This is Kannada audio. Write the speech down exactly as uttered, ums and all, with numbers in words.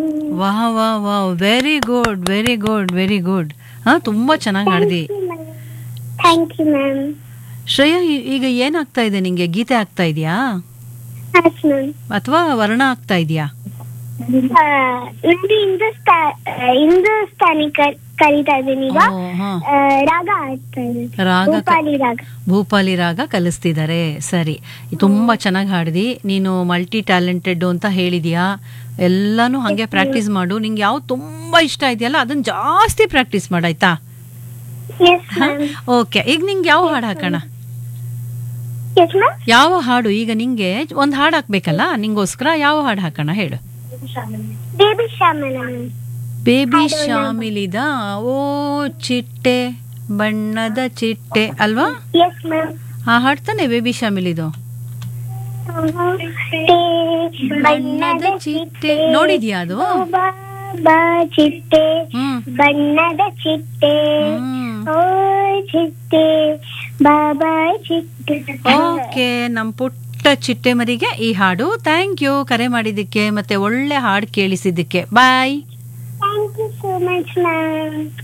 ವಾಹ್ ವಾಹ್ ವಾಹ್ very good very good very good. ಹಾ ತುಂಬಾ ಚೆನ್ನಾಗಿ ಹಾಡ್ದಿ. Thank you ma'am. ಶ್ರೇಯಾ, ಈ- ಈಗ ಏನಾಗ್ತಾ ಇದೆ ನಿಂಗೆ? ಗೀತೆ ಆಗ್ತಾ ಇದೆಯಾ ಆಯ್ತು ಮ್ಯಾಮ್. ಅಥವಾ ವರ್ಣ ಆಗ್ತಾ ಇದೆಯಾ? ನಂದು ಹಿಂದೂಸ್ತಾ ಹಿಂದೂಸ್ತಾನಿ ಕ- ಕಲಿತಾ ಇದ್ದೀನಿ ಈಗ. ಓ, ಹಾ. ಆ, ರಾಗ ಆಡ್ತಾ ಇದ್ದೀನಿ. ರಾಗ ಕ- ಭೂಪಾಲಿ ರಾಗ. ಭೂಪಾಲಿ ರಾಗ ಕಲಿಸ್ತಿದ್ದಾರೆ. ಸರಿ, ತುಂಬಾ ಚೆನ್ನಾಗಿ ಹಾಡ್ದಿ. ನೀನು ಮಲ್ಟಿ ಟ್ಯಾಲೆಂಟೆಡ್ ಅಂತ ಹೇಳಿದ್ಯಾ. ಎಲ್ಲಾನು ಹಂಗೆ ಪ್ರಾಕ್ಟೀಸ್ ಮಾಡು. ನಿಂಗೆ ಯಾವ್ದು ತುಂಬಾ ಇಷ್ಟ ಇದೆಯಲ್ಲ ಅದನ್ನ ಜಾಸ್ತಿ ಪ್ರಾಕ್ಟೀಸ್ ಮಾಡಾಯ್ತಾ? Yes ma'am. ಓಕೆ, ಈಗ ನಿಂಗೆ ಯಾವ ಹಾಡು ಹಾಕೋಣ? Yes ma'am. ಯಾವ ಹಾಡು? ಈಗ ನಿಂಗೆ ಒಂದು ಹಾಡು ಹಾಕ್ಬೇಕಲ್ಲ, ನಿಂಗೋಸ್ಕರ ಯಾವ ಹಾಡು ಹಾಕೋಣ ಹೇಳು. ಬೇಬಿ ಶ್ಯಾಮಲ ಮ್ಯಾಮ್. ಬೇಬಿ ಶಾಮಿಲಿದ ಓ ಚಿಟ್ಟೆ ಬಣ್ಣದ ಚಿಟ್ಟೆ ಅಲ್ವಾ? Yes ma'am. ಆ ಹಾಡ್ತಾನೆ ಬೇಬಿ ಶಾಮಿಲಿದು. ಬಣ್ಣದ ಚಿಟ್ಟೆ ನೋಡಿದ್ಯಾ ಅದು? ಬಾ ಬಾ ಚಿಟ್ಟೆ ಹ್ಮ್ ಬಣ್ಣದ ಚಿಟ್ಟೆ ಹ್ಮ್ ಓ ಚಿಟ್ಟೆ ಬಾಬಾ ಚಿಟ್ಟೆ. ಓಕೆ, ನಮ್ ಪುಟ್ಟ ಚಿಟ್ಟೆ ಮರಿಗೆ ಈ ಹಾಡು. ಥ್ಯಾಂಕ್ ಯು ಕರೆ ಮಾಡಿದ್ದಕ್ಕೆ ಮತ್ತೆ ಒಳ್ಳೆ ಹಾಡು ಕೇಳಿಸಿದ್ದಕ್ಕೆ. ಬಾಯ್. Thank you so much ma'am.